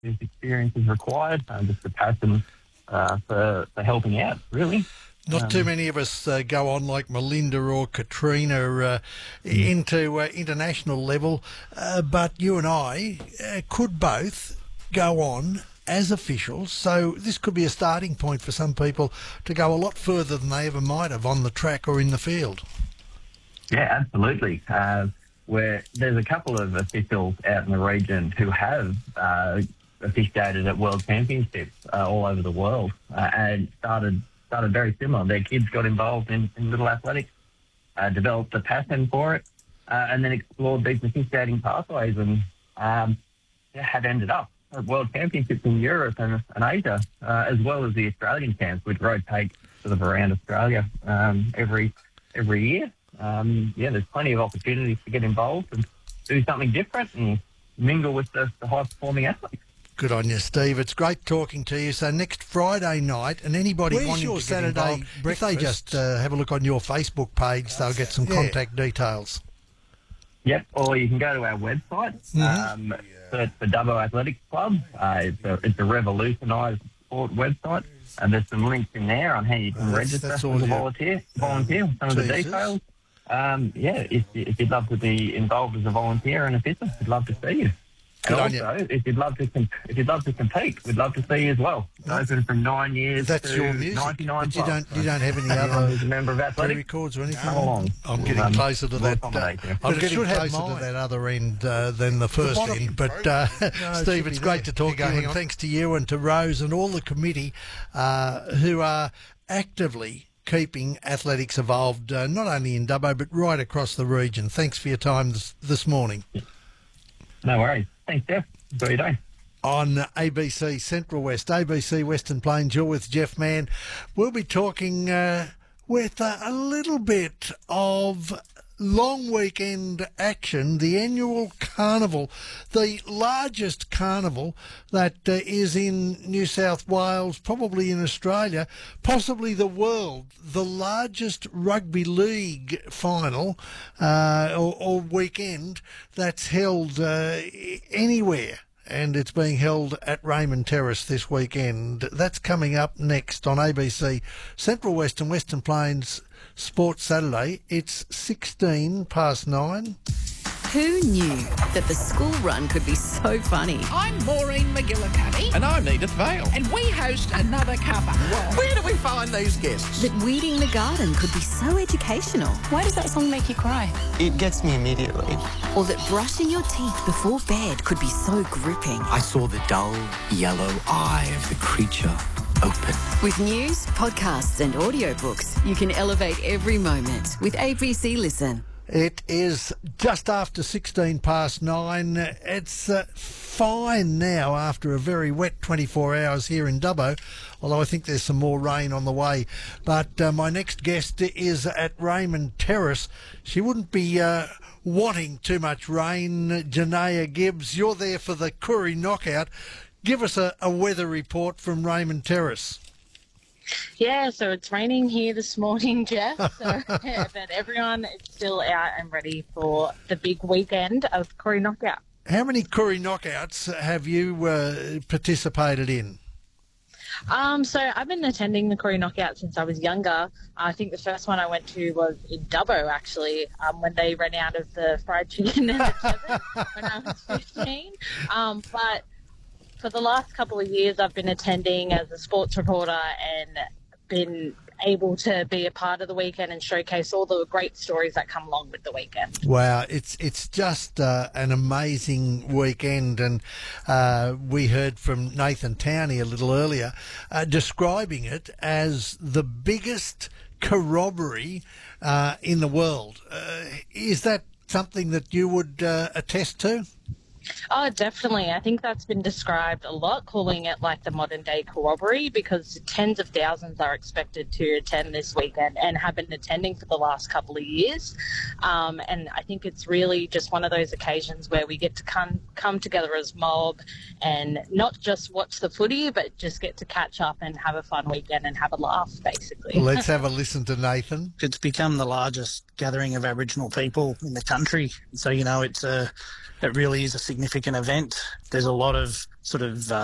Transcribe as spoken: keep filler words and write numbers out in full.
this experience is required, uh, just a passion uh, for, for helping out, really. Not Um, too many of us uh, go on like Melinda or Katrina uh, into uh, international level, uh, but you and I uh, could both go on as officials, so this could be a starting point for some people to go a lot further than they ever might have on the track or in the field. Yeah, absolutely. Uh, where there's a couple of officials out in the region who have uh, officiated at World Championships uh, all over the world uh, and started started very similar. Their kids got involved in, in little athletics, uh, developed a passion for it, uh, and then explored these officiating pathways and um, had ended up at World Championships in Europe and, and Asia, uh, as well as the Australian camps, which rotate sort of around Australia um, every every year. Um, yeah, there's plenty of opportunities to get involved and do something different and mingle with the, the high-performing athletes. Good on you, Steve. It's great talking to you. So next Friday night, and anybody Where's wanting your to Saturday get involved, if they breakfast? just uh, have a look on your Facebook page, they'll get some Yeah. contact details. Yep, or you can go to our website, um, search for Dubbo Athletics Club. Uh, it's a, it's a revolutionised sport website, and there's some links in there on how you can That's- register that's as all a you- volunteer, volunteer, some of the Jesus. details. Um, yeah, if, if you'd love to be involved as a volunteer and official, we'd love to see you. Good on And you. also, if you'd love to comp- if you'd love to compete, we'd love to see you as well. It's open from nine years That's to your music, ninety-nine but you plus. don't you don't have any Anyone other who's a member of athletics, records or anything? come along. I'm We'll, getting um, closer to we'll that. Uh, accommodate you. I'm But it getting should have closer to mine. that other end uh, than the first bottom. end. But uh, No, it Steve, should it's be great there. to talk Here to you you, go, and hang on. thanks to you and to Rose and all the committee uh, who are actively keeping athletics evolved, uh, not only in Dubbo but right across the region. Thanks for your time this, this morning. No worries. Thanks, Jeff. Enjoy your day. On A B C Central West, A B C Western Plains, you're with Jeff Mann. We'll be talking uh, with uh, a little bit of long weekend action, the annual carnival, the largest carnival that uh, is in New South Wales, probably in Australia, possibly the world, the largest rugby league final uh, or, or weekend that's held uh, anywhere. And it's being held at Raymond Terrace this weekend. That's coming up next on A B C Central West and Western Plains Sports Saturday. It's sixteen past nine. Who knew that the school run could be so funny? I'm Maureen McGillicuddy, And I'm Edith Vale. and we host another cuppa. Where do we find these guests? That weeding the garden could be so educational. Why does that song make you cry? It gets me immediately. Or that brushing your teeth before bed could be so gripping. I saw the dull yellow eye of the creature open. With news, podcasts and audiobooks, you can elevate every moment with A B C Listen. It is just after sixteen past nine. It's uh, fine now after a very wet twenty-four hours here in Dubbo, although I think there's some more rain on the way. But uh, my next guest is at Raymond Terrace. She wouldn't be uh, wanting too much rain. Janaea Gibbs, you're there for the Koori Knockout. Give us a, a weather report from Raymond Terrace. Yeah, so it's raining here this morning, Jeff. So, yeah, but everyone is still out and ready for the big weekend of Koori Knockout. How many Koori Knockouts have you uh, participated in? Um, so I've been attending the Koori Knockout since I was younger. I think the first one I went to was in Dubbo, actually, um, when they ran out of the fried chicken and the cheddar when I was fifteen. Um, but for the last couple of years, I've been attending as a sports reporter and been able to be a part of the weekend and showcase all the great stories that come along with the weekend. Wow, it's it's just uh, an amazing weekend, and uh, we heard from Nathan Towney a little earlier uh, describing it as the biggest corroboree uh, in the world. Uh, is that something that you would uh, attest to? Oh, definitely. I think that's been described a lot, calling it like the modern day corroboree, because tens of thousands are expected to attend this weekend and have been attending for the last couple of years. Um, and I think it's really just one of those occasions where we get to come, come together as mob and not just watch the footy, but just get to catch up and have a fun weekend and have a laugh, basically. Let's have a listen to Nathan. It's become the largest gathering of Aboriginal people in the country. So, you know, it's a, it really is a significant significant event. There's a lot of sort of uh,